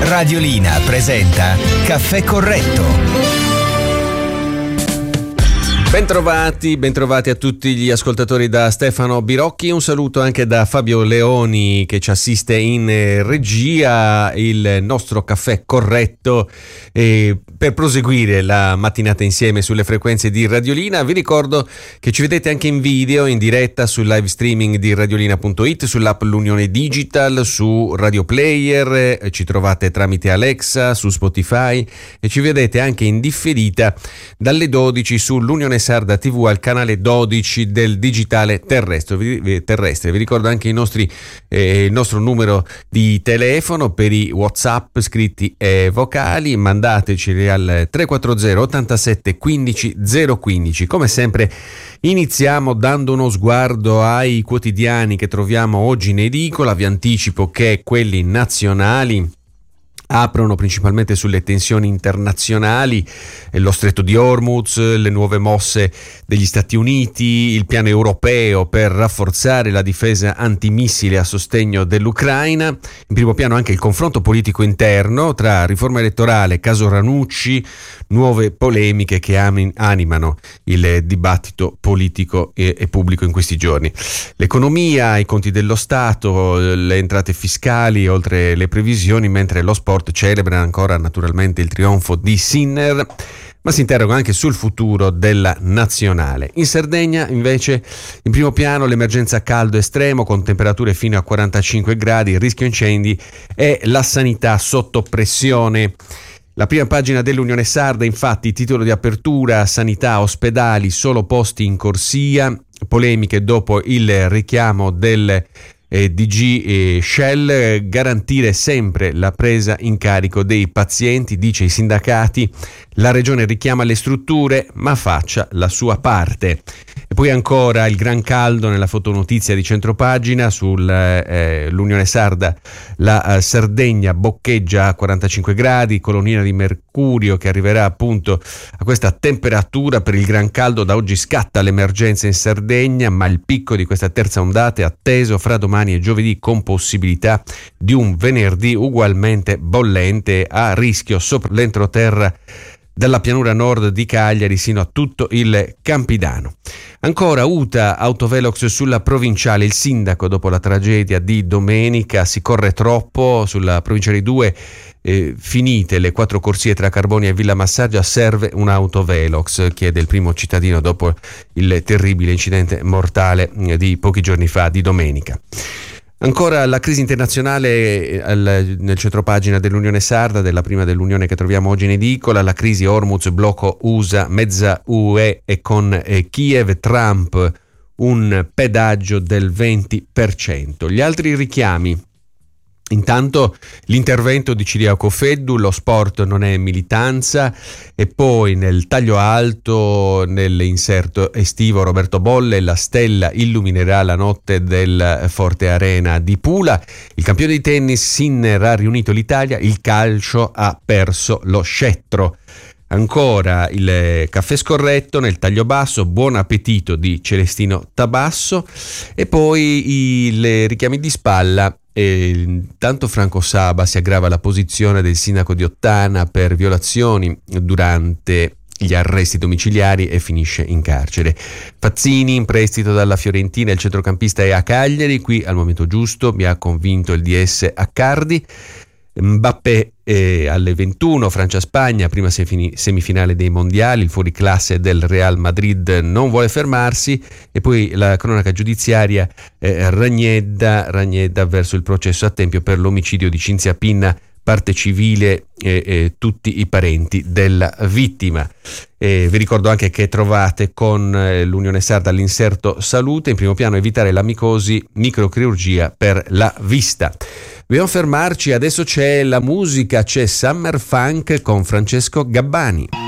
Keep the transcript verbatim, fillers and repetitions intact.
Radiolina presenta Caffè Corretto. Bentrovati, bentrovati a tutti gli ascoltatori da Stefano Birocchi. Un saluto anche da Fabio Leoni che ci assiste in regia. Il nostro Caffè Corretto eh, per proseguire la mattinata insieme sulle frequenze di Radiolina. Vi ricordo che ci vedete anche in video, in diretta sul live streaming di radiolina punto it, sull'app L'Unione Digital, su Radio Player, eh, ci trovate tramite Alexa, su Spotify e ci vedete anche in differita dalle dodici sull'Unione Sarda tivù al canale dodici del digitale terrestre. Vi, terrestre. Vi ricordo anche i nostri, eh, il nostro numero di telefono per i WhatsApp scritti e vocali. Mandateci al tre quattro zero ottantasette quindici zero quindici. Come sempre iniziamo dando uno sguardo ai quotidiani che troviamo oggi in edicola. Vi anticipo che quelli nazionali aprono principalmente sulle tensioni internazionali, lo stretto di Hormuz, le nuove mosse degli Stati Uniti, il piano europeo per rafforzare la difesa antimissile a sostegno dell'Ucraina. In primo piano anche il confronto politico interno tra riforma elettorale, caso Ranucci, nuove polemiche che animano il dibattito politico e, e pubblico in questi giorni. L'economia, i conti dello Stato, le entrate fiscali oltre le previsioni, mentre lo sport celebra ancora naturalmente il trionfo di Sinner, ma si interroga anche sul futuro della nazionale. In Sardegna invece in primo piano l'emergenza caldo estremo con temperature fino a quarantacinque gradi, il rischio incendi e la sanità sotto pressione. La prima pagina dell'Unione Sarda, infatti, titolo di apertura: sanità, ospedali, solo posti in corsia, polemiche dopo il richiamo del Eh, D G eh, Shell, eh, garantire sempre la presa in carico dei pazienti, dice i sindacati. La regione richiama le strutture, ma faccia la sua parte. E poi ancora il gran caldo nella fotonotizia di centropagina sull'Unione eh, Sarda. La eh, Sardegna boccheggia a quarantacinque gradi, colonnina di mercurio che arriverà appunto a questa temperatura per il gran caldo. Da oggi scatta l'emergenza in Sardegna, ma il picco di questa terza ondata è atteso fra domani e giovedì, con possibilità di un venerdì ugualmente bollente, a rischio sopra l'entroterra dalla pianura nord di Cagliari sino a tutto il Campidano. Ancora U T A, autovelox sulla provinciale, il sindaco dopo la tragedia di domenica: si corre troppo sulla provinciale due, eh, finite le quattro corsie tra Carbonia e Villa Massaggia, serve un autovelox, chiede il primo cittadino dopo il terribile incidente mortale di pochi giorni fa, di domenica. Ancora la crisi internazionale al, nel centropagina dell'Unione Sarda, della prima dell'Unione che troviamo oggi in edicola. La crisi Hormuz, blocco U S A, mezza U E e con eh, Kiev, Trump un pedaggio del venti per cento. Gli altri richiami: intanto l'intervento di Ciriaco Feddu, lo sport non è militanza, e poi nel taglio alto, nell'inserto estivo, Roberto Bolle: la stella illuminerà la notte del Forte Arena di Pula. Il campione di tennis Sinner ha riunito l'Italia, il calcio ha perso lo scettro. Ancora il caffè scorretto nel taglio basso, buon appetito di Celestino Tabasso, e poi i le richiami di spalla. E intanto Franco Saba: si aggrava la posizione del sindaco di Ottana per violazioni durante gli arresti domiciliari e finisce in carcere. Fazzini in prestito dalla Fiorentina, il centrocampista è a Cagliari, qui al momento giusto, mi ha convinto il D S Accardi. Mbappé eh, alle ventuno, Francia-Spagna, prima semifinale dei mondiali, il fuoriclasse del Real Madrid non vuole fermarsi, e poi la cronaca giudiziaria, eh, Ragnedda, Ragnedda verso il processo a tempio per l'omicidio di Cinzia Pinna, parte civile e, e tutti i parenti della vittima. E vi ricordo anche che trovate con eh, l'Unione Sarda l'inserto salute, in primo piano evitare la micosi, microchirurgia per la vista. Dobbiamo fermarci, adesso c'è la musica, c'è Summer Funk con Francesco Gabbani.